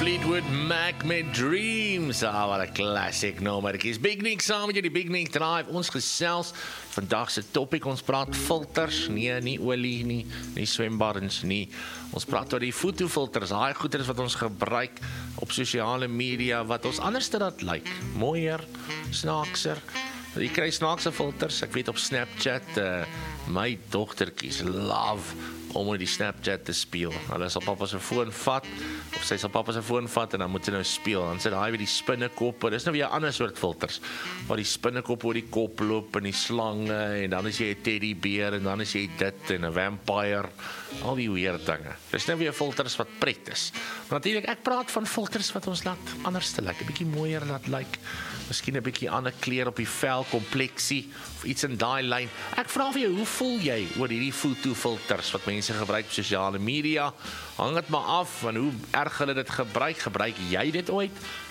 Fleetwood Mac met Dreams. Wat 'n classic nommertjies. Big Nick saam met jou, die Big Nick Drive. Ons gesels vandag se topic, ons praat filters. Nee, nie olie nie, nie swembaddens nie. Ons praat oor die fotofilters, daai goeders wat ons gebruik op sosiale media wat ons anders te laat lyk. Mooier, snaakser. Jy kry snaakse filters. Ek weet op Snapchat, my dogtertjies love om met die Snapchat te speel. Hulle sal pappa se foon vat, of sy sal pappa se foon vat en dan moet sy nou speel. Dan sit daai weer die spinnekoppe. Dis nou weer 'n ander soort filters. Waar die spinnekoppe oor die kop loop en die slange en dan is jy 'n teddybeer en dan is jy dit en 'n vampire. Al die weird dinge. Dis nou weer filters wat pret is. Maar natuurlik, ek praat van filters wat ons laat anders te lyk, 'n bietjie mooier laat lyk. Miskien 'n bietjie ander kleur op die vel, kompleksie of iets in daai lyn. Ek vra vir jou, hoe voel jy oor hierdie fotofilters wat mense gebruik op sosiale media? Hang dit maar af van hoe erg hulle dit gebruik. Gebruik jy dit ooit?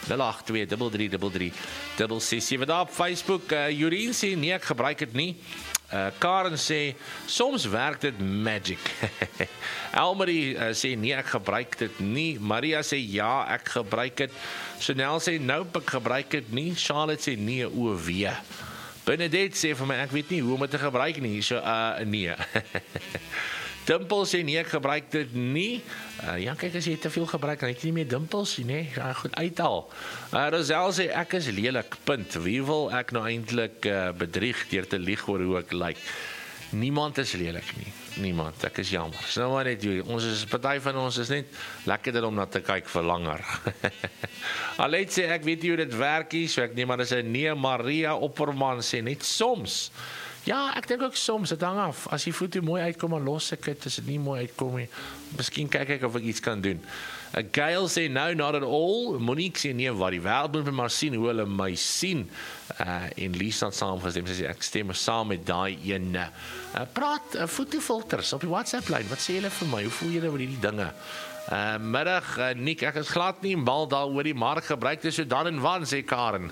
082333367 daar op Facebook. Jorien sê nee, ek gebruik dit nie. Karen sê soms werk dit magic. Elmarie sê nee, ek gebruik dit nie. Maria sê ja, ek gebruik dit. Chanel sê nope, ek gebruik dit nie. Charlotte sê nee, OW. Benedette sê vir my, ek weet nie hoe om dit te gebruik nie. So nee. Dimpels sê nee, ek gebruik dit nie. Ja, kyk, as jy te veel gebruik, dan het jy nie meer dimpels nie, nee. Ja, goed, uithaal. Rosel sê ek is lelik, punt. Wie wil ek nou eintlik bedrieg deur te lieg oor hoe ek lyk? Niemand is lelik nie. Niemand, ek is jammer. So maar net, ons is, party van ons is net lekkerder om na te kyk vir langer. Alet sê ek weet nie hoe dit werk nie, so ek neem maar dis 'n nee. Maria Opperman sê net soms. Ja, ek dink ook soms, dit hang af. As die foto mooi uitkom, dan los ek dit. As dit nie mooi uitkom nie, miskien kyk ek of ek iets kan doen. Gail sê no, not at all. Monique sê nee, wat die wêreld moet maar sien hoe hulle my sien. En Lisa saamgestem, sy sê ek stem saam met daai ene. Praat fotofilters op die WhatsApp-lyn. Wat sê julle vir my? Hoe voel julle oor hierdie dinge? Middag, Nick, ek is glad nie mal daaroor die mark gebruik dit so dan en wan, sê Karen.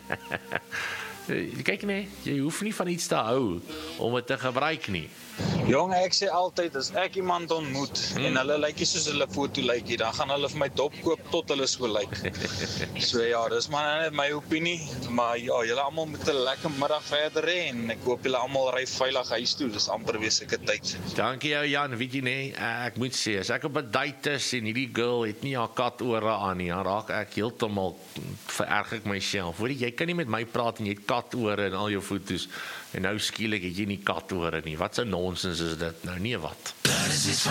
Kyk nee, jy hoef nie van iets te hou om dit te gebruik nie. Jong, ek sê altyd, as ek iemand ontmoet en hulle lyk soos hulle foto lyk, dan gaan hulle vir my dop koop tot hulle so lyk. So ja, dis maar net my opinie, maar ja, julle almal moet 'n lekker middag verder hê en ek hoop julle almal ry veilig huis toe. Dis amper weer seker tyd. Dankie jou Jan, weet jy nee, ek moet sê, as ek op 'n date is en hierdie girl het nie haar katore aan nie, dan raak ek heeltemal vererg ek myself. Hoor jy kan nie met my praat en jy het katore in al jou foto's en nou skielik het jy nie katore nie. Wat 'n nonsens is dit nou? Nee, wat?